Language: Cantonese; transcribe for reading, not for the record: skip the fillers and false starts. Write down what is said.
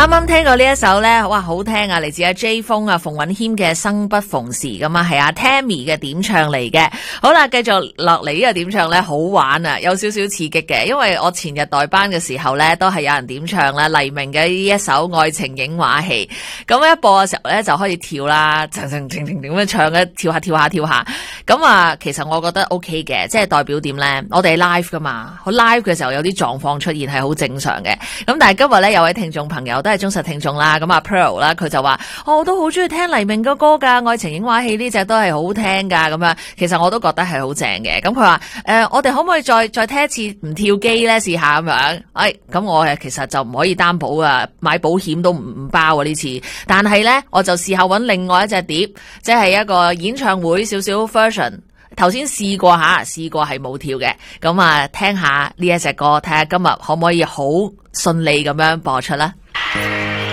啱啱聽過呢一首咧，哇，好聽啊！嚟自阿 J 風啊、馮允謙嘅《生不逢時》咁啊，係阿 Tammy 嘅點唱嚟嘅。好啦，繼續落嚟呢個點唱咧，好玩啊，有少少刺激嘅。因為我前日代班嘅時候咧，都係有人點唱啦，黎明嘅呢一首《愛情影畫戲》。咁一播嘅時候咧，就開始跳啦，停咁樣唱嘅，跳下。咁啊，其實我覺得 OK 嘅，即係代表點咧？我哋 live 噶嘛，好 live 嘅時候有啲狀況出現係好正常嘅。咁但係今日咧有位聽眾朋友都係忠實聽眾啦，咁阿 Pearl 啦，佢就話我都好中意聽黎明嘅歌噶，愛情影畫戲呢隻都係好聽噶，咁樣其實我都覺得係好正嘅。咁佢話我哋可唔可以再聽一次唔跳機咧試下咁樣？咁我其實就唔可以擔保啊，買保險都唔包啊呢次。但係咧我就試下揾另外一隻碟，即係一個演唱會少少 version。頭先試過係冇跳嘅，咁啊聽下呢一隻歌，睇下今日可唔可以好順利咁樣播出啦。